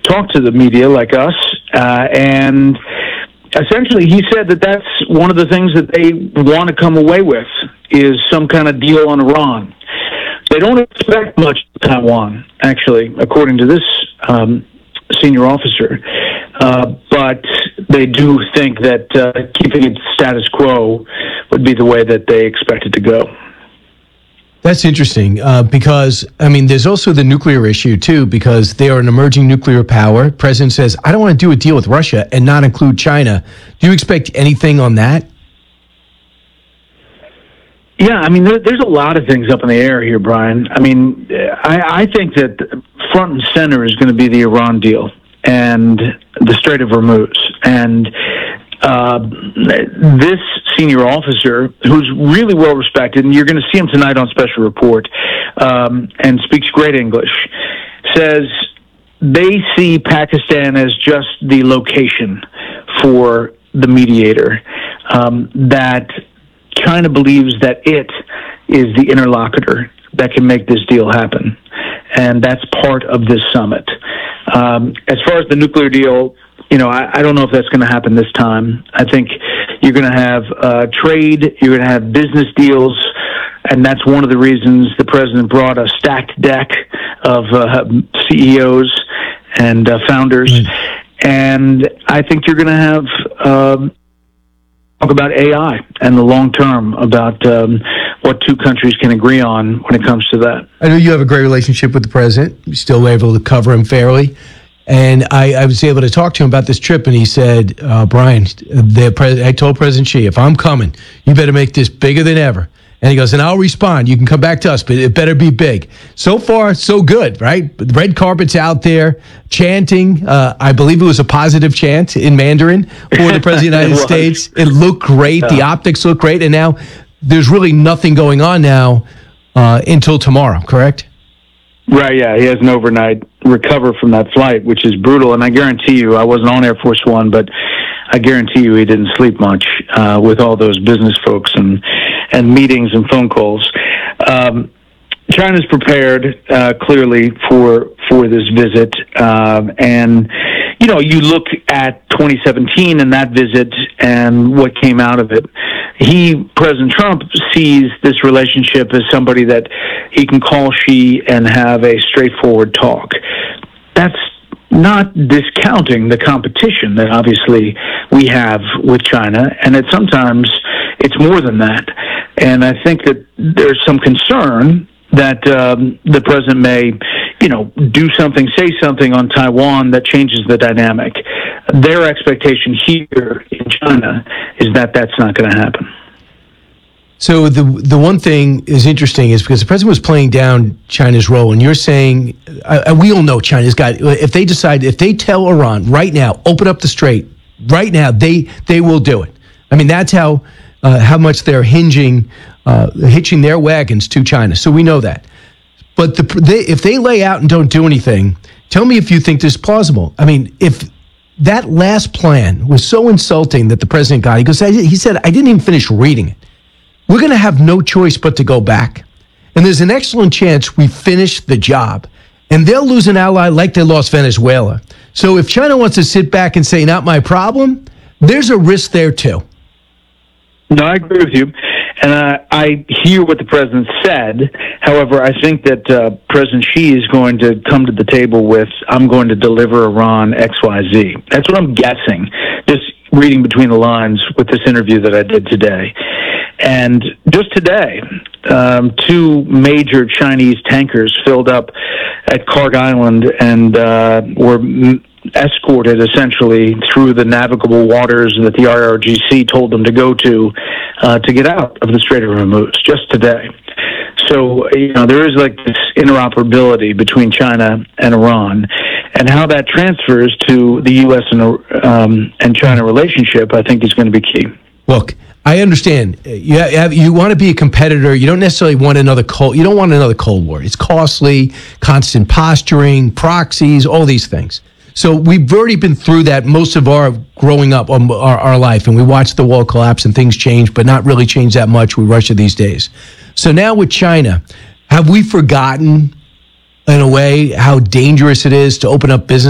talk to the media like us, and essentially he said that that's one of the things that they want to come away with is some kind of deal on Iran. They don't expect much of Taiwan, actually, according to this senior officer, but they do think that keeping it status quo would be the way that they expect it to go. That's interesting because, I mean, there's also the nuclear issue, too, because they are an emerging nuclear power. The president says, I don't want to do a deal with Russia and not include China. Do you expect anything on that? Yeah, I mean, there's a lot of things up in the air here, Brian. I mean, I think that front and center is going to be the Iran deal and the Strait of Hormuz. And this senior officer, who's really well respected, and you're going to see him tonight on Special Report, and speaks great English, says they see Pakistan as just the location for the mediator, that China believes that it is the interlocutor that can make this deal happen. And that's part of this summit. As far as the nuclear deal, you know, I don't know if that's going to happen this time. I think you're going to have trade, you're going to have business deals, and that's one of the reasons the president brought a stacked deck of CEOs and founders. And I think you're going to have talk about AI and the long term, about what two countries can agree on when it comes to that. I know you have a great relationship with the president. You're still able to cover him fairly. And I was able to talk to him about this trip, and he said, Brian, I told President Xi, if I'm coming, you better make this bigger than ever. And he goes, and I'll respond. You can come back to us, but it better be big. So far, so good, right? The red carpet's out there, chanting. I believe it was a positive chant in Mandarin for the President of the United States. It looked great. The optics look great. And now there's really nothing going on now until tomorrow, correct? Right, yeah. He has an overnight recover from that flight, which is brutal. And I guarantee you, I wasn't on Air Force One, but I guarantee you he didn't sleep much with all those business folks and meetings and phone calls. China's prepared clearly for this visit, and you know, you look at 2017 and that visit and what came out of it. President Trump, sees this relationship as somebody that he can call Xi and have a straightforward talk. That's not discounting the competition that obviously we have with China, and that sometimes it's more than that. And I think that there's some concern that the president may, you know, do something, say something on Taiwan that changes the dynamic. Their expectation here in China is that that's not going to happen. So the one thing is interesting is because the president was playing down China's role, and you're saying, we all know China's got, if they tell Iran right now, open up the strait, right now, they will do it. I mean, that's how much they're hitching their wagons to China. So we know that. But if they lay out and don't do anything, tell me if you think this is plausible. I mean, if that last plan was so insulting that the president got, he said, I didn't even finish reading it. We're going to have no choice but to go back. And there's an excellent chance we finish the job. And they'll lose an ally like they lost Venezuela. So if China wants to sit back and say, not my problem, there's a risk there too. No, I agree with you. And I hear what the president said. However, I think that President Xi is going to come to the table with, I'm going to deliver Iran XYZ. That's what I'm guessing, just reading between the lines with this interview that I did today. And just today, two major Chinese tankers filled up at Kharg Island and were escorted essentially through the navigable waters that the IRGC told them to go to get out of the Strait of Hormuz just today. So, you know, there is like this interoperability between China and Iran, and how that transfers to the U.S. and China relationship, I think is going to be key. Look, I understand. You want to be a competitor. You don't necessarily want another Cold. You don't want another Cold War. It's costly, constant posturing, proxies, all these things. So we've already been through that most of our growing up, our life, and we watched the wall collapse and things change, but not really change that much with Russia these days. So now with China, have we forgotten, in a way, how dangerous it is to open up business